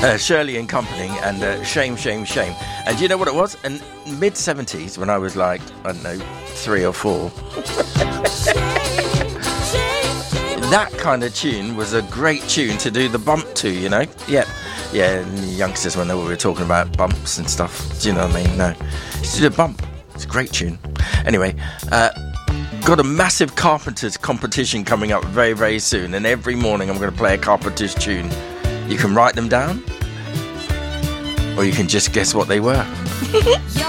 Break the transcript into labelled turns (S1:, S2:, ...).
S1: Shirley and Company, and Shame, Shame, Shame. And do you know what it was? In mid-70s, when I was like, I don't know, 3 or 4, that kind of tune was a great tune to do the bump to, you know? Yeah, and the youngsters won't know what we were talking about, bumps and stuff. Do you know what I mean? No. It's a bump. It's a great tune. Anyway, got a massive Carpenters competition coming up very, very soon, and every morning I'm going to play a Carpenters tune. You can write them down, or you can just guess what they were.